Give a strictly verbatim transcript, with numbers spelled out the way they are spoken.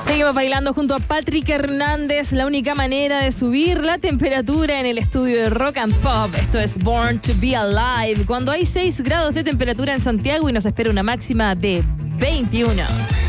Seguimos bailando junto a Patrick Hernández, la única manera de subir la temperatura en el estudio de Rock and Pop. Esto es Born to Be Alive, cuando hay seis grados de temperatura en Santiago y nos espera una máxima de veintiuno.